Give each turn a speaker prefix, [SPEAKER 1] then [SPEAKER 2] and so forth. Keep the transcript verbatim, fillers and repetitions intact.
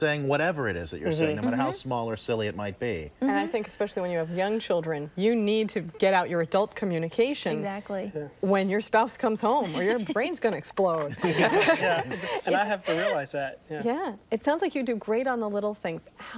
[SPEAKER 1] saying whatever it is that you're mm-hmm. saying, no matter mm-hmm. how small or silly it might be.
[SPEAKER 2] Mm-hmm. And I think especially when you have young children, you need to get out your adult communication
[SPEAKER 3] exactly.
[SPEAKER 2] yeah. when your spouse comes home or your brain's going to explode.
[SPEAKER 4] yeah, and it, I have to realize that. Yeah.
[SPEAKER 2] yeah, it sounds like you do great on the little things. How